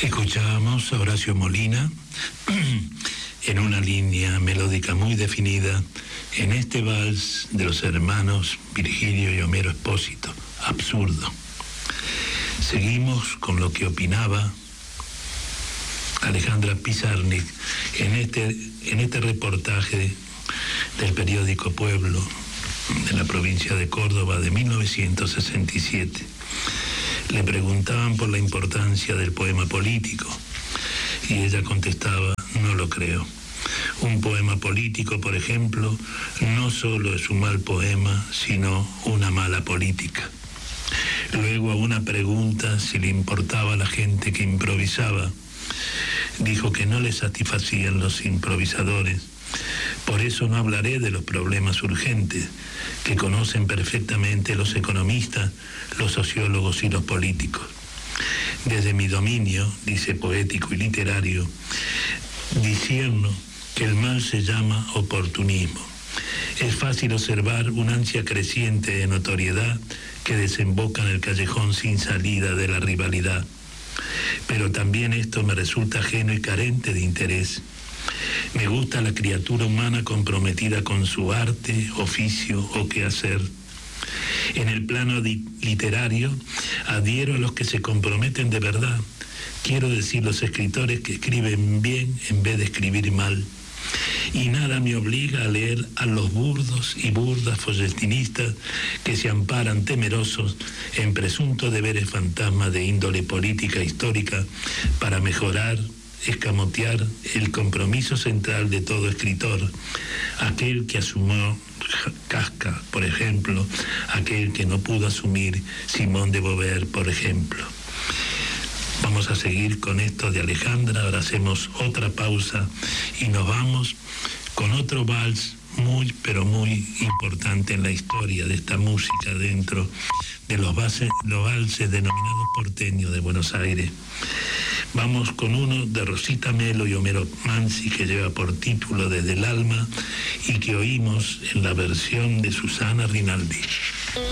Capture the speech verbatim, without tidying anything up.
Escuchábamos a Horacio Molina en una línea melódica muy definida en este vals de los hermanos Virgilio y Homero Expósito, Absurdo. Seguimos con lo que opinaba Alejandra Pizarnik en este, en este reportaje del periódico Pueblo de la provincia de Córdoba de mil novecientos sesenta y siete. Le preguntaban por la importancia del poema político y ella contestaba: no lo creo. Un poema político, por ejemplo, no solo es un mal poema, sino una mala política. Luego, a una pregunta si le importaba a la gente que improvisaba, dijo que no le satisfacían los improvisadores. Por eso no hablaré de los problemas urgentes que conocen perfectamente los economistas, los sociólogos y los políticos. Desde mi dominio, dice, poético y literario, discierno que el mal se llama oportunismo. Es fácil observar una ansia creciente de notoriedad que desemboca en el callejón sin salida de la rivalidad. Pero también esto me resulta ajeno y carente de interés. Me gusta la criatura humana comprometida con su arte, oficio o quehacer. En el plano literario, adhiero a los que se comprometen de verdad. Quiero decir, los escritores que escriben bien en vez de escribir mal. Y nada me obliga a leer a los burdos y burdas folletinistas que se amparan temerosos en presuntos deberes fantasmas de índole política e histórica para mejorar, escamotear el compromiso central de todo escritor, aquel que asumió Kafka, por ejemplo, aquel que no pudo asumir Simón de Beauvoir, por ejemplo. Vamos a seguir con esto de Alejandra, ahora hacemos otra pausa y nos vamos con otro vals muy, pero muy importante en la historia de esta música dentro de los, bases, los valses denominados porteños de Buenos Aires. Vamos con uno de Rosita Melo y Homero Manzi que lleva por título Desde el alma y que oímos en la versión de Susana Rinaldi.